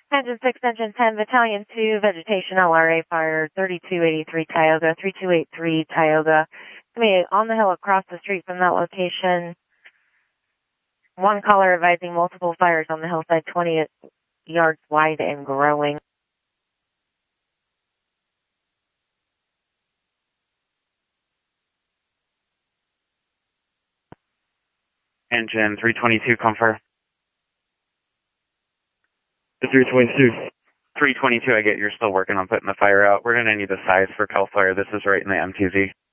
Engine 6, Engine 10, Battalion 2, Vegetation LRA Fire, 3283 Tioga, 3283 Tioga. On the hill across the street from that location. One caller advising multiple fires on the hillside, 20 yards wide and growing. Engine 322, confirm. The 322. 322, I get you're still working on putting the fire out. We're going to need a size for CAL FIRE. This is right in the MTZ.